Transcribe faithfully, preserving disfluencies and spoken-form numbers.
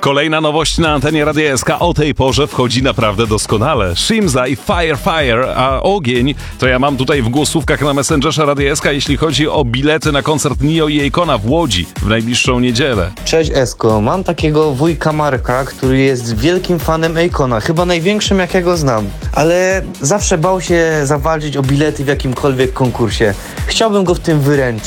Kolejna nowość na antenie Radia S K o tej porze wchodzi naprawdę doskonale. Shimza i Fire Fire, a ogień to ja mam tutaj w głosówkach na Messengerze Radia S K, jeśli chodzi o bilety na koncert Nio i Akona w Łodzi w najbliższą niedzielę. Cześć Esko, mam takiego wujka Marka, który jest wielkim fanem Akona, chyba największym jakiego znam, ale zawsze bał się zawalczyć o bilety w jakimkolwiek konkursie. Chciałbym go w tym wyręczyć.